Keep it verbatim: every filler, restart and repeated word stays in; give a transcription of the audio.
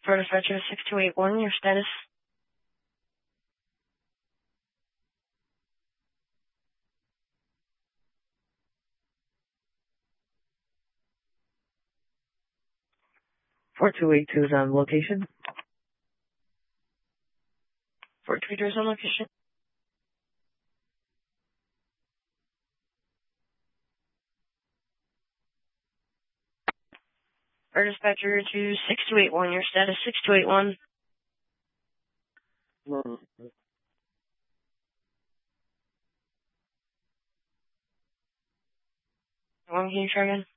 For dispatcher six two eight one, your status? four two eight two is on location. four two eight two is on location. For dispatcher to six two eight one, your status six two eight one. Mm-hmm. One, can you try again?